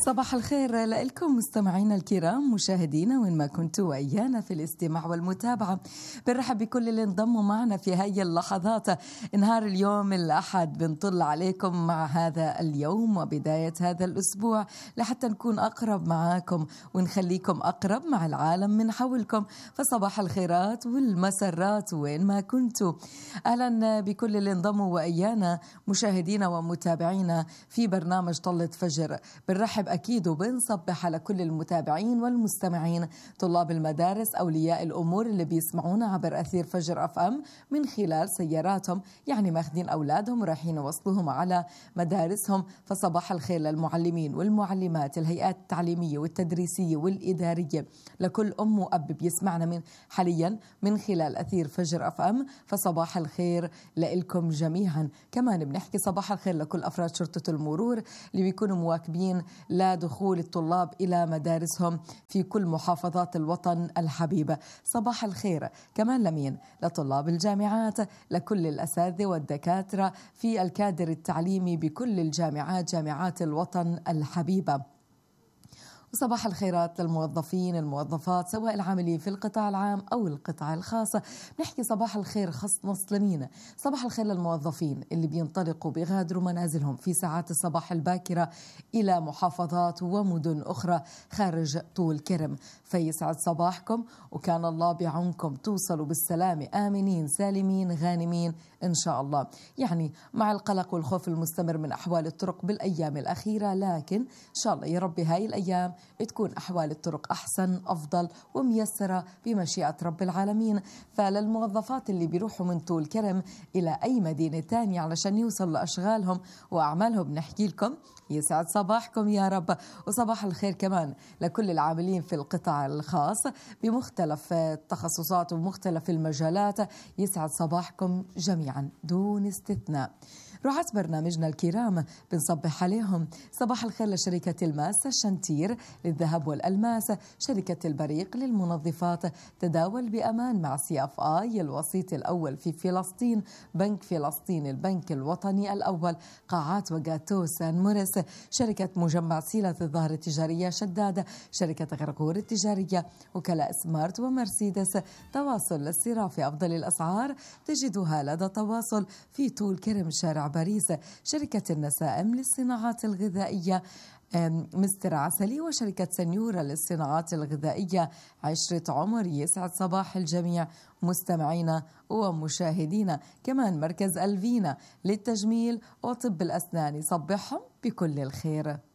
صباح الخير لكم مستمعينا الكرام، مشاهدينا وين ما كنتوا وإيانا في الاستماع والمتابعة. بنرحب بكل اللي انضموا معنا في هاي اللحظات. نهار اليوم الأحد بنطل عليكم مع هذا اليوم وبداية هذا الأسبوع لحتى نكون أقرب معاكم ونخليكم أقرب مع العالم من حولكم. فصباح الخيرات والمسرات وين ما كنتوا. أهلا بكل اللي انضموا وإيانا مشاهدينا ومتابعينا في برنامج طلة فجر. بنرحب أكيد وبنصبح على كل المتابعين والمستمعين، طلاب المدارس، أولياء الأمور اللي بيسمعونا عبر أثير فجر FM من خلال سياراتهم، يعني ماخذين أولادهم ورايحين يوصلوهم على مدارسهم. فصباح الخير للمعلمين والمعلمات، الهيئات التعليمية والتدريسية والإدارية، لكل أم وأب بيسمعنا من حاليا من خلال أثير فجر FM. فصباح الخير لكم جميعا. كمان بنحكي صباح الخير لكل أفراد شرطة المرور اللي بيكونوا مواكبين لدخول الطلاب إلى مدارسهم في كل محافظات الوطن الحبيبة. صباح الخير كمان لمين؟ لطلاب الجامعات، لكل الأساتذة والدكاترة في الكادر التعليمي بكل الجامعات، جامعات الوطن الحبيبة. وصباح الخيرات للموظفين الموظفات، سواء العاملين في القطاع العام أو القطاع الخاص. نحكي صباح الخير خص لمين؟ صباح الخير للموظفين اللي بينطلقوا بيغادروا منازلهم في ساعات الصباح الباكرة إلى محافظات ومدن أخرى خارج طول كرم. فيسعد صباحكم وكان الله بعونكم، توصلوا بالسلامة آمنين سالمين غانمين إن شاء الله. يعني مع القلق والخوف المستمر من أحوال الطرق بالأيام الأخيرة، لكن إن شاء الله يا رب هاي الأيام تكون أحوال الطرق أحسن أفضل وميسرة بمشيئة رب العالمين. فللموظفات اللي بيروحوا من طول كرم إلى أي مدينة تانية علشان يوصل لأشغالهم وأعمالهم، بنحكي لكم يسعد صباحكم يا رب. وصباح الخير كمان لكل العاملين في القطاع الخاص بمختلف التخصصات ومختلف المجالات، يسعد صباحكم جميعا دون استثناء. رعاة برنامجنا الكرام بنصبح عليهم. صباح الخير لشركة الماس الشنتير للذهب والألماس، شركة البريق للمنظفات، تداول بأمان مع CFI الوسيط الأول في فلسطين، بنك فلسطين البنك الوطني الأول، قاعات وجاتو سان موريس، شركة مجمع سيلة الظاهرة التجارية شدادة، شركة غرغور التجارية، وكلاء سمارت ومرسيدس. تواصل للصراف في أفضل الأسعار تجدها لدى تواصل في طول كرم شارع باريس، شركة النسائم للصناعات الغذائية مستر عسلي، وشركة سنيورة للصناعات الغذائية عشرة عمر. يسعد صباح الجميع مستمعينا ومشاهدينا. كمان مركز ألفينا للتجميل وطب الأسنان يصبحهم بكل الخير.